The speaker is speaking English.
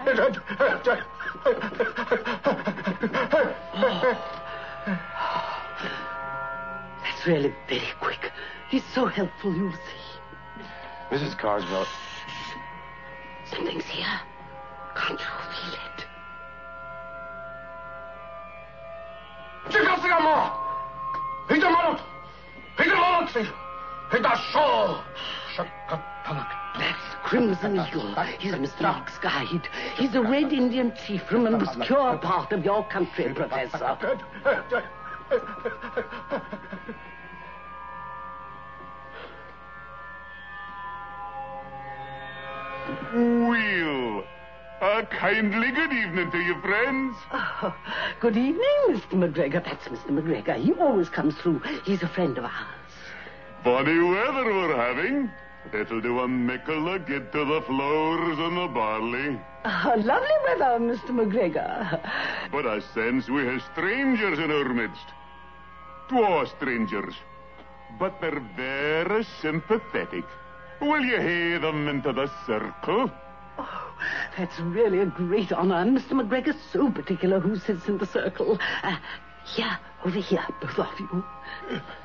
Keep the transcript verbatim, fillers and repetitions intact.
That's really very quick. He's so helpful, you see. Missus Carswell. Something's here. Can't you feel it? That's Crimson Eagle. He's Mister Meek's guide. He's a Red Indian chief from an obscure part of your country, Professor. Well, a kindly good evening to you, friends. Oh, good evening, Mister McGregor. That's Mister McGregor. He always comes through. He's a friend of ours. Funny weather we're having. It'll do a mickle to get to the flowers and the barley. Uh, lovely weather, Mister McGregor. But I sense we have strangers in our midst. Two strangers. But they're very sympathetic. Will you hear them into the circle? Oh, that's really a great honor. And Mister McGregor's so particular who sits in the circle. Uh, here, over here, both of you.